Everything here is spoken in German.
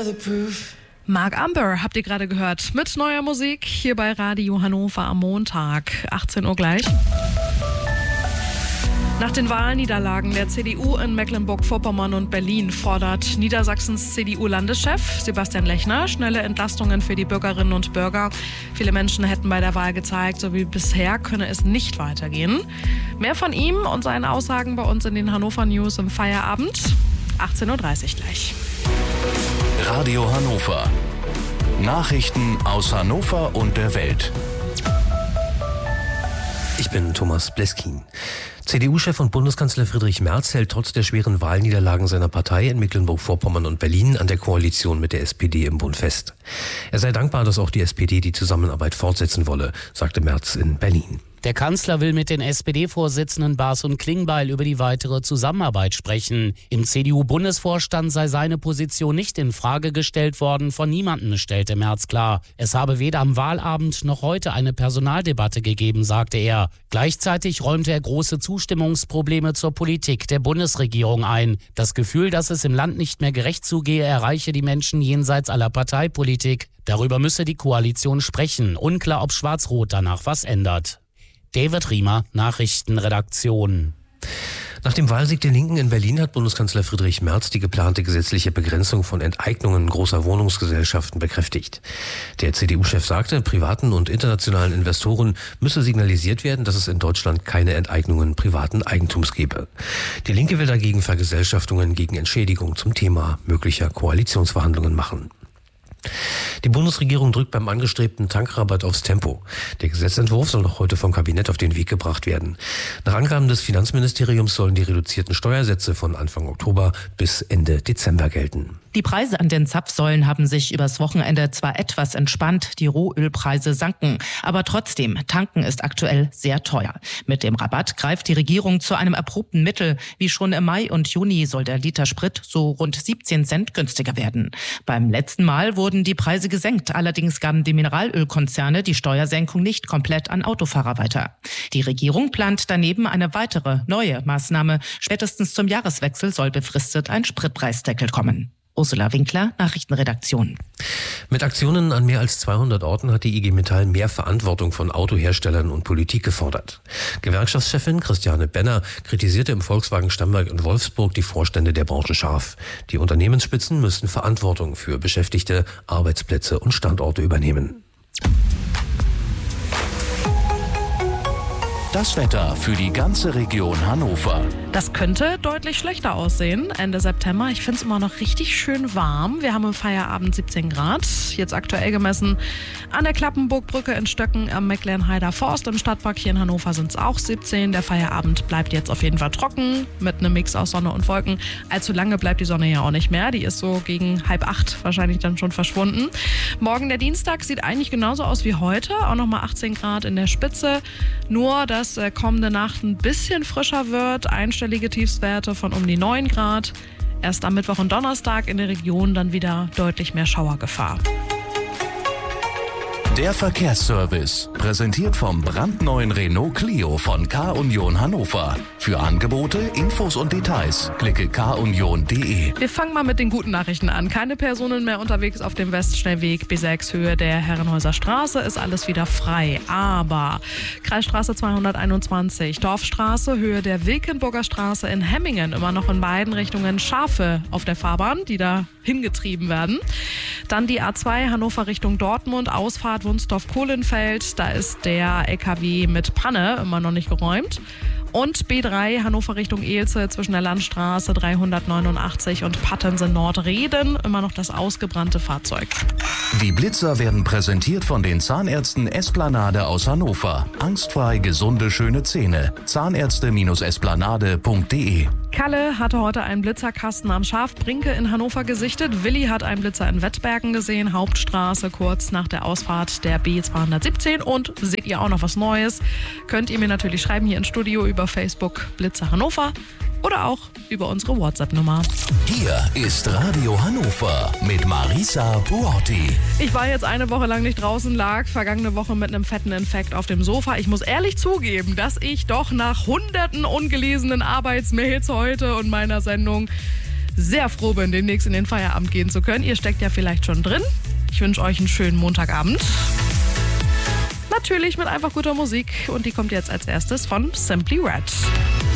Mark Amber habt ihr gerade gehört mit neuer Musik hier bei Radio Hannover am Montag, 18 Uhr gleich. Nach den Wahlniederlagen der CDU in Mecklenburg-Vorpommern und Berlin fordert Niedersachsens CDU-Landeschef Sebastian Lechner schnelle Entlastungen für die Bürgerinnen und Bürger. Viele Menschen hätten bei der Wahl gezeigt, so wie bisher könne es nicht weitergehen. Mehr von ihm und seinen Aussagen bei uns in den Hannover News im Feierabend. 18.30 Uhr gleich. Radio Hannover. Nachrichten aus Hannover und der Welt. Ich bin Thomas Bleskin. CDU-Chef und Bundeskanzler Friedrich Merz hält trotz der schweren Wahlniederlagen seiner Partei in Mecklenburg-Vorpommern und Berlin an der Koalition mit der SPD im Bund fest. Er sei dankbar, dass auch die SPD die Zusammenarbeit fortsetzen wolle, sagte Merz in Berlin. Der Kanzler will mit den SPD-Vorsitzenden Baas und Klingbeil über die weitere Zusammenarbeit sprechen. Im CDU-Bundesvorstand sei seine Position nicht in Frage gestellt worden, von niemandem, stellte Merz klar. Es habe weder am Wahlabend noch heute eine Personaldebatte gegeben, sagte er. Gleichzeitig räumte er große Zustimmungsprobleme zur Politik der Bundesregierung ein. Das Gefühl, dass es im Land nicht mehr gerecht zugehe, erreiche die Menschen jenseits aller Parteipolitik. Darüber müsse die Koalition sprechen. Unklar, ob Schwarz-Rot danach was ändert. David Riemer, Nachrichtenredaktion. Nach dem Wahlsieg der Linken in Berlin hat Bundeskanzler Friedrich Merz die geplante gesetzliche Begrenzung von Enteignungen großer Wohnungsgesellschaften bekräftigt. Der CDU-Chef sagte, privaten und internationalen Investoren müsse signalisiert werden, dass es in Deutschland keine Enteignungen privaten Eigentums gebe. Die Linke will dagegen Vergesellschaftungen gegen Entschädigung zum Thema möglicher Koalitionsverhandlungen machen. Die Bundesregierung drückt beim angestrebten Tankrabatt aufs Tempo. Der Gesetzentwurf soll noch heute vom Kabinett auf den Weg gebracht werden. Nach Angaben des Finanzministeriums sollen die reduzierten Steuersätze von Anfang Oktober bis Ende Dezember gelten. Die Preise an den Zapfsäulen haben sich übers Wochenende zwar etwas entspannt, die Rohölpreise sanken, aber trotzdem, tanken ist aktuell sehr teuer. Mit dem Rabatt greift die Regierung zu einem erprobten Mittel. Wie schon im Mai und Juni soll der Liter Sprit so rund 17 Cent günstiger werden. Beim letzten Mal wurden die Preise gesenkt, allerdings gaben die Mineralölkonzerne die Steuersenkung nicht komplett an Autofahrer weiter. Die Regierung plant daneben eine weitere, neue Maßnahme. Spätestens zum Jahreswechsel soll befristet ein Spritpreisdeckel kommen. Ursula Winkler, Nachrichtenredaktion. Mit Aktionen an mehr als 200 Orten hat die IG Metall mehr Verantwortung von Autoherstellern und Politik gefordert. Gewerkschaftschefin Christiane Benner kritisierte im Volkswagen-Stammwerk in Wolfsburg die Vorstände der Branche scharf. Die Unternehmensspitzen müssten Verantwortung für Beschäftigte, Arbeitsplätze und Standorte übernehmen. Das Wetter für die ganze Region Hannover. Das könnte deutlich schlechter aussehen Ende September. Ich finde es immer noch richtig schön warm. Wir haben im Feierabend 17 Grad. Jetzt aktuell gemessen an der Klappenburgbrücke in Stöcken am Mecklenheider Forst. Im Stadtpark hier in Hannover sind es auch 17. Der Feierabend bleibt jetzt auf jeden Fall trocken mit einem Mix aus Sonne und Wolken. Allzu lange bleibt die Sonne ja auch nicht mehr. Die ist so gegen 7:30 wahrscheinlich dann schon verschwunden. Morgen der Dienstag sieht eigentlich genauso aus wie heute. Auch nochmal 18 Grad in der Spitze. Nur, dass kommende Nacht ein bisschen frischer wird. Einstellige Tiefstwerte von um die 9 Grad. Erst am Mittwoch und Donnerstag in der Region dann wieder deutlich mehr Schauergefahr. Der Verkehrsservice, präsentiert vom brandneuen Renault Clio von K-Union Hannover. Für Angebote, Infos und Details klicke kunion.de. Wir fangen mal mit den guten Nachrichten an. Keine Personen mehr unterwegs auf dem Westschnellweg B6 Höhe der Herrenhäuser Straße, ist alles wieder frei. Aber Kreisstraße 221, Dorfstraße, Höhe der Wilkenburger Straße in Hemmingen, immer noch in beiden Richtungen Schafe auf der Fahrbahn, die da hingetrieben werden. Dann die A2 Hannover Richtung Dortmund, Ausfahrt Wunstorf-Kohlenfeld, da ist der LKW mit Panne immer noch nicht geräumt. Und B3 Hannover Richtung Elze zwischen der Landstraße 389 und Pattensen Nordreden, immer noch das ausgebrannte Fahrzeug. Die Blitzer werden präsentiert von den Zahnärzten Esplanade aus Hannover. Angstfrei gesunde, schöne Zähne. Zahnärzte-esplanade.de. Kalle hatte heute einen Blitzerkasten am Schafbrinke in Hannover gesichtet. Willi hat einen Blitzer in Wettbergen gesehen, Hauptstraße kurz nach der Ausfahrt der B217. Und seht ihr auch noch was Neues? Könnt ihr mir natürlich schreiben hier ins Studio über Facebook Blitzer Hannover oder auch über unsere WhatsApp-Nummer. Hier ist Radio Hannover mit Marisa Buotti. Ich war jetzt eine Woche lang nicht draußen, lag vergangene Woche mit einem fetten Infekt auf dem Sofa. Ich muss ehrlich zugeben, dass ich doch nach hunderten ungelesenen Arbeitsmails heute und meiner Sendung sehr froh bin, demnächst in den Feierabend gehen zu können. Ihr steckt ja vielleicht schon drin. Ich wünsche euch einen schönen Montagabend. Natürlich mit einfach guter Musik und die kommt jetzt als erstes von Simply Red.